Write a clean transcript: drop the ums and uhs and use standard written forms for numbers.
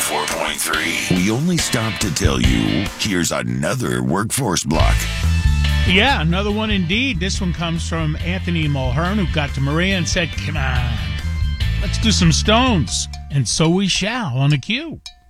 104.3. We only stopped to tell you, here's another workforce block. Yeah, another one indeed. This one comes from Anthony Mulhern, who got to Maria and said, come on, let's do some Stones. And so we shall on the Q.